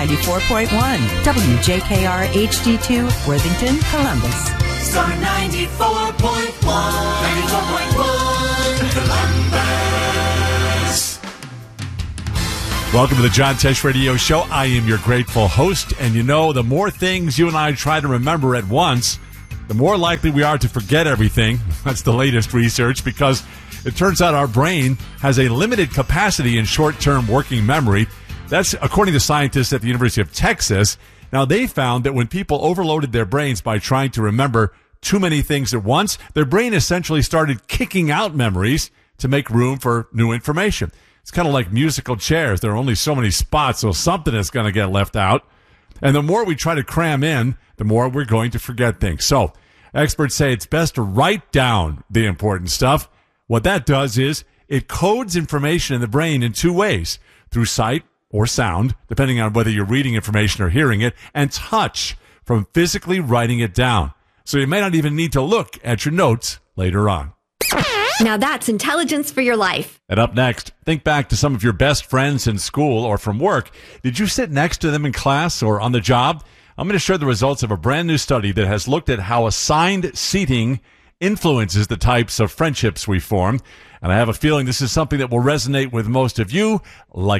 94.1, WJKR HD2, Worthington, Columbus. Star 94.1, 94.1, Columbus. Welcome to the John Tesh Radio Show. I am your grateful host, and you know, the more things you and I try to remember at once, the more likely we are to forget everything. That's the latest research, because it turns out our brain has a limited capacity in short-term working memory. That's according to scientists at the University of Texas. Now, they found that when people overloaded their brains by trying to remember too many things at once, their brain essentially started kicking out memories to make room for new information. It's kind of like musical chairs. There are only so many spots, so something is going to get left out. And the more we try to cram in, the more we're going to forget things. So experts say it's best to write down the important stuff. What that does is it codes information in the brain in two ways, through sight or sound, depending on whether you're reading information or hearing it, and touch, from physically writing it down. So you may not even need to look at your notes later on. Now that's intelligence for your life. And up next, think back to some of your best friends in school or from work. Did you sit next to them in class or on the job? I'm going to share the results of a brand new study that has looked at how assigned seating influences the types of friendships we form. And I have a feeling this is something that will resonate with most of you, like